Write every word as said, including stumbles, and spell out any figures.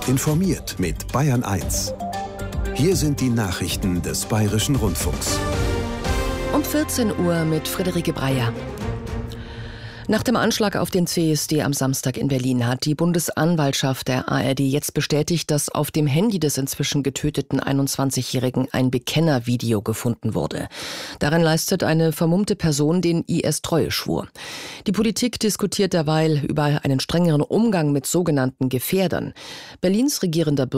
Gut informiert mit Bayern eins. Hier sind die Nachrichten des Bayerischen Rundfunks. Um vierzehn Uhr mit Friederike Breyer. Nach dem Anschlag auf den C S D am Samstag in Berlin hat die Bundesanwaltschaft der A R D jetzt bestätigt, dass auf dem Handy des inzwischen getöteten einundzwanzigjährigen ein Bekennervideo gefunden wurde. Darin leistet eine vermummte Person den I S Treueschwur. Die Politik diskutiert derweil über einen strengeren Umgang mit sogenannten Gefährdern. Berlins regierender Bürgermeister